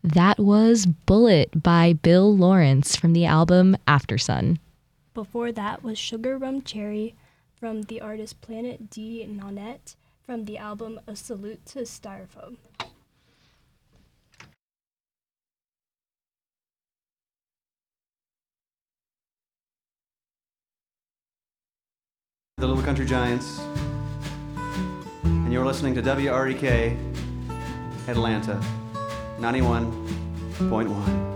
That was Bullet by Bill Lawrence from the album Aftersun. Before that was Sugar Rum Cherry from the artist Planet D Nanette from the album A Salute to Styrofoam. The Little Country Giants, and you're listening to WREK Atlanta 91.1.